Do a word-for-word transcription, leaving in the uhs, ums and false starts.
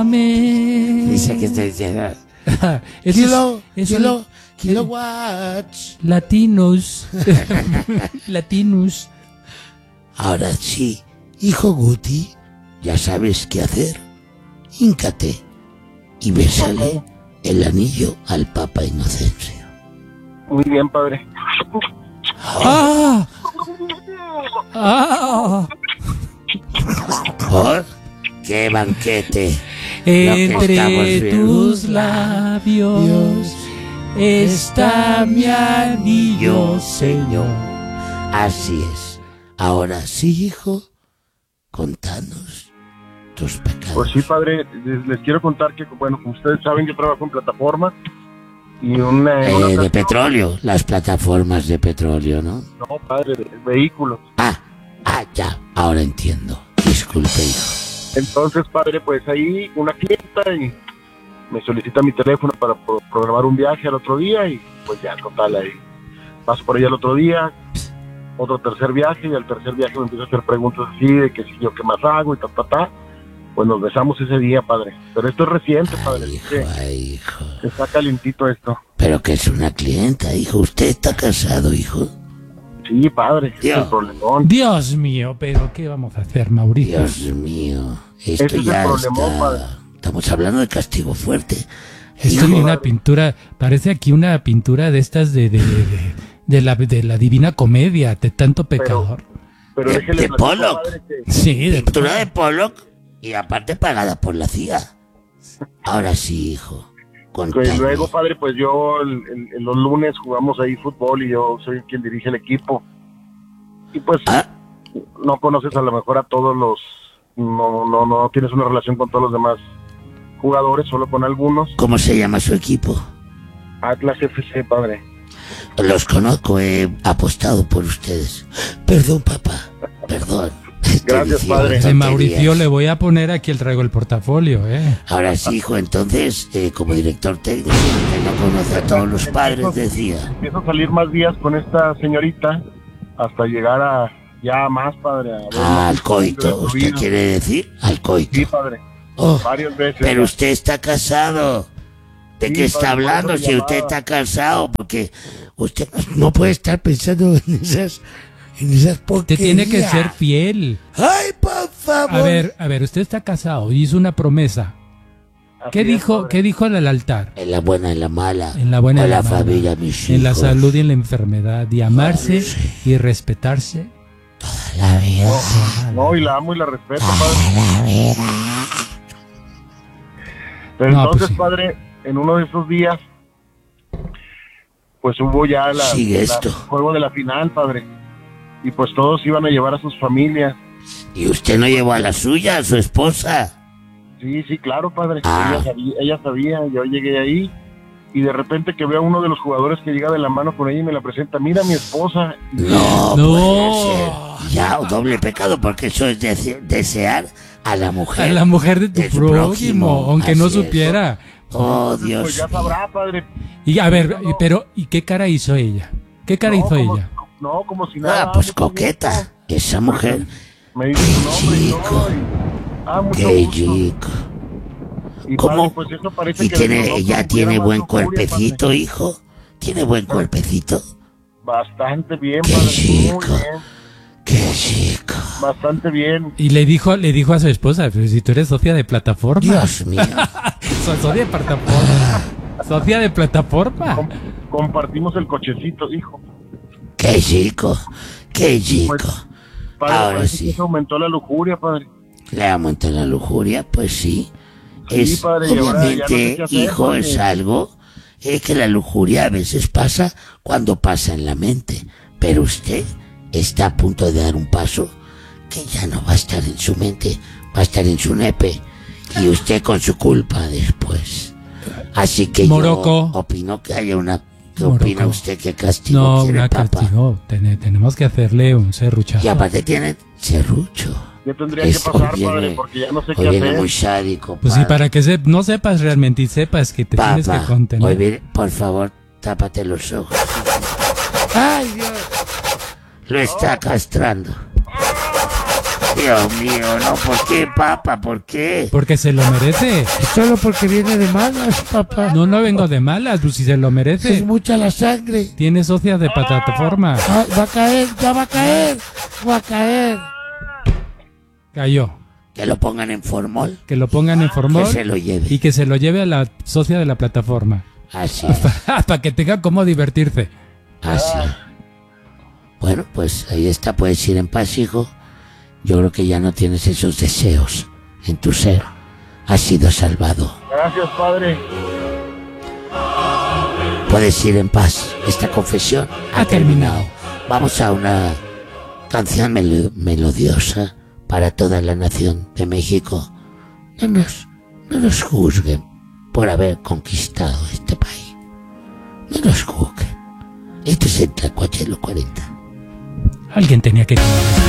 Dice que estoy diciendo. Kilo, es kilo, un- kilowatts. Latinos. Latinos. Ahora sí, hijo Guti, ya sabes qué hacer. Híncate y bésale el anillo al Papa Inocencio. Muy bien, padre. ¡Ah! ¡Ah! ¿Por qué banquete? Lo que estamos Entre viendo. tus labios está mi anillo, Señor. Así es. Ahora sí, hijo, contanos tus pecados. Pues sí, padre, les, les quiero contar que, bueno, como ustedes saben, yo trabajo en plataforma y una... Eh, una de ocasión- petróleo, las plataformas de petróleo, ¿no? No, padre, de vehículos. Ah, ah, ya, ahora entiendo. Disculpe, hijo. Entonces, padre, pues ahí una clienta y me solicita mi teléfono para pro- programar un viaje al otro día y pues ya, total, ahí paso por ella el otro día, otro tercer viaje y al tercer viaje me empieza a hacer preguntas así de que si yo qué más hago y ta, ta, ta. Pues nos besamos ese día, padre. Pero esto es reciente, padre. Ay, así hijo, que ay, hijo. está calientito esto. Pero que es una clienta, hijo. ¿Usted está casado, hijo? Sí, padre, ese es Dios. el problemón. Dios mío, pero ¿qué vamos a hacer, Mauricio? Dios mío. Esto Ese es el ya problemón, padre. está... Estamos hablando de castigo fuerte. Esto Hijo, ni una pintura, parece aquí una pintura de estas de, de, de, de la, de la Divina Comedia, de tanto pecador. Pero de- déjele de platico, Pollock. padre, que Sí, de pintura de Pollock y aparte pagada por la C I A. Ahora sí, hijo. que Contame. luego, padre, pues yo el- el- el- los lunes jugamos ahí fútbol y yo soy quien dirige el equipo. Y pues Ah, no conoces a lo mejor a todos los, no, no, no tienes una relación con todos los demás jugadores, solo con algunos. ¿cómo se llama su equipo? Atlas F C, padre. Los conozco, he apostado por ustedes. Perdón, papá. Perdón. Estoy Gracias, diciendo padre. de tonterías. Mauricio le voy a poner aquí el traigo el portafolio, ¿eh? Ahora sí, hijo, entonces, eh, como director técnico, que no conoce a todos los padres, decía. Empiezo a salir más días con esta señorita hasta llegar a ya más, padre. A ver Ah, al más coito, de su ¿usted vida. quiere decir? Al coito. Sí, padre. Oh, Varias veces. pero usted está casado. ¿De Sí, qué está padre, por hablando eso si le usted llamaba. está casado? Porque usted no puede estar pensando en esas, en esas Usted porquerías. tiene que ser fiel. Ay, por favor. A ver, a ver, usted está casado y hizo una promesa. Así ¿Qué es, dijo, padre. ¿qué dijo en el altar? En la buena, en la mala. En la buena y Con en la, la mala. familia, mis En la hijos. salud y en la enfermedad, y amarse y respetarse. La vida. No, y la amo y la respeto, Ah. padre. La vida. Pero No, entonces, pues sí. padre, en uno de esos días, pues hubo ya la, Sigue la- esto. el juego de la final, padre. Y pues todos iban a llevar a sus familias. ¿Y usted no llevó a la suya, a su esposa? Sí, sí, claro, padre. Ah. Ella, sabía, ella sabía, yo llegué ahí. Y de repente que veo a uno de los jugadores que llega de la mano con ella y me la presenta. Mira, mi esposa. No, No. puede ser. Ya, doble pecado, porque eso es dese- desear a la A mujer. la mujer de tu de su prójimo, prójimo, aunque no así es. supiera. Oh, Pues Dios ya mío. sabrá, padre. Y a ver, pero ¿y qué cara hizo ella? ¿Qué cara No, hizo como- ella? No, como si nada. Ah, pues mucho coqueta. gusto. Esa mujer. Me dice su nombre y chico. todo. y- Ah, mucho Qué gusto. chico. Y, ¿Cómo? padre, pues eso parece Y que tiene, nosotros ella hubiera tiene más buen lujuria, cuerpecito, hijo. Tiene buen cuerpecito. padre. Bastante bien, Qué padre. chico. Muy bien. Qué chico. Bastante bien. Y le dijo, le dijo a su esposa, pero si tú eres socia de plataforma. Dios mío. So- socia de plataforma. Socia de plataforma. Com- compartimos el cochecito, hijo. Qué chico. Qué chico. Padre, Ahora parece sí. que eso aumentó la lujuria, padre. Le aumenta la lujuria, pues sí. Sí, Es, padre, y ahora ya no sé obviamente, qué hacer, hijo, porque- es algo eh, que la lujuria a veces pasa cuando pasa en la mente. Pero usted está a punto de dar un paso que ya no va a estar en su mente, va a estar en su nepe. Y usted con su culpa después. Así que Moroco. yo opino que haya una... ¿Qué Moroco. opina usted que castigo No, quiere una papá? castigo. Ten- tenemos que hacerle un serruchado. Y aparte tiene serrucho. Ya tendría que Esto pasar, viene- padre, porque ya no sé Hoy qué viene hacer. muy sádico, Pues sí, padre. para que se- no sepas realmente y sepas que te tienes Papá, que contener. hoy viene- por favor, tápate los ojos. ¡Ay, Dios! Lo está castrando. Dios mío, no, ¿por qué, papá? ¿Por qué? Porque se lo merece. Solo porque viene de malas, papá. No, no vengo de malas, pues si se lo Es merece. mucha la sangre. Tiene socia de plataforma. Ah, va a caer, ya va a caer. Va a caer. Cayó. Que lo pongan en formol. Que lo pongan en formol. Que se lo lleve. Y que se lo lleve a la socia de la plataforma. Así es. Para que tenga cómo divertirse. Así. Bueno, pues ahí está, puedes ir en paz, hijo. Yo creo que ya no tienes esos deseos en tu ser. Has sido salvado. Gracias, padre. Puedes ir en paz. Esta confesión ha terminado. Vamos a una canción mel- melodiosa para toda la nación de México. No nos, no nos juzguen por haber conquistado este país. No nos juzguen. Esto es el Tlacuachelo cuarenta. Alguien tenía que...